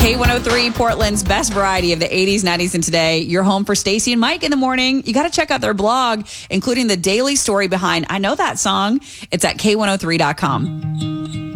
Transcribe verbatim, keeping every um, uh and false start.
K one oh three, Portland's best variety of the eighties, nineties, and today. You're home for Stacey and Mike in the morning. You got to check out their blog, including the daily story behind I Know That Song. It's at K one oh three dot com.